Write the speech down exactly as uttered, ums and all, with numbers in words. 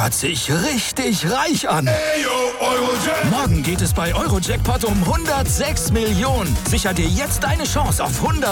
hört sich richtig reich an. Ey, yo, Eurojackpot. Morgen geht es bei Eurojackpot um hundertsechs Millionen. Sicher dir jetzt deine Chance auf hundert